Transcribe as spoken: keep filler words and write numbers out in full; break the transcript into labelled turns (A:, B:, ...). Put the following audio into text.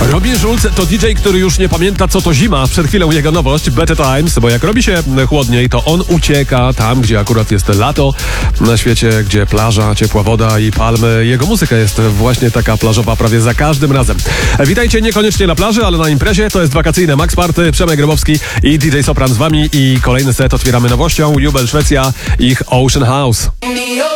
A: Robin Schulz to D J, który już nie pamięta, co to zima. Przed chwilą jego nowość, Better Times, bo jak robi się chłodniej, to on ucieka tam, gdzie akurat jest lato, na świecie, gdzie plaża, ciepła woda i palmy. Jego muzyka jest właśnie taka plażowa prawie za każdym razem. Witajcie niekoniecznie na plaży, ale na imprezie. To jest wakacyjne Max Party, Przemek Grabowski i D J Sopran z wami. I kolejny set otwieramy nowością. Jubel Szwecja, ich Ocean House.